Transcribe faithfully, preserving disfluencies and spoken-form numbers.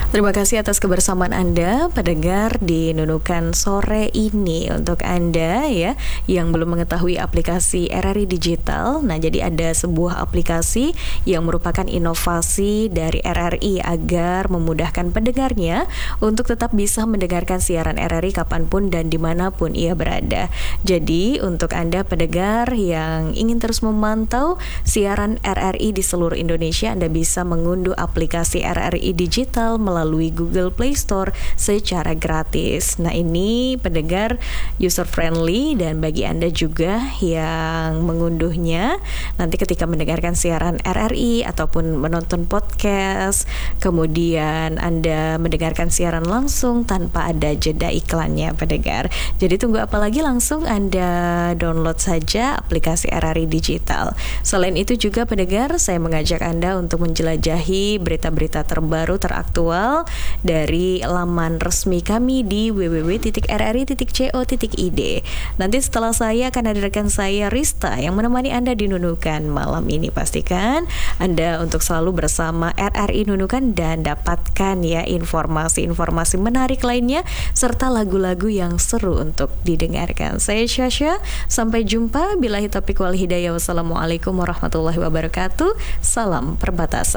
Terima kasih atas kebersamaan Anda pendengar di Nunukan sore ini. Untuk Anda ya yang belum mengetahui aplikasi R R I Digital, nah jadi ada sebuah aplikasi yang merupakan inovasi dari R R I agar memudahkan pendengarnya untuk tetap bisa mendengarkan siaran R R I kapanpun dan dimanapun ia berada. Jadi untuk Anda pendengar yang ingin terus memantau siaran R R I di seluruh Indonesia, Anda bisa mengunduh aplikasi R R I Digital melalui Google Play Store secara gratis. Nah ini pendengar user friendly, dan bagi Anda juga yang mengunduhnya, nanti ketika mendengarkan siaran R R I ataupun menonton podcast, kemudian Anda mendengarkan siaran langsung tanpa ada jeda iklannya pendengar. Jadi tunggu apa lagi, langsung Anda download saja aplikasi R R I Digital. Selain itu juga pendengar, saya mengajak Anda untuk menjelajahi berita-berita terbaru teraktual dari laman resmi kami di w w w titik r r i titik co titik i d. Nanti setelah saya akan hadirkan saya Rista yang menemani Anda di Nunukan malam ini. Pastikan Anda untuk selalu bersama R R I Nunukan dan dapatkan ya informasi-informasi menarik lainnya serta lagu-lagu yang seru untuk didengarkan. Saya Syasha, sampai jumpa. Billahi taufiq wal hidayah. Wassalamualaikum warahmatullahi wabarakatuh. Salam perbatasan.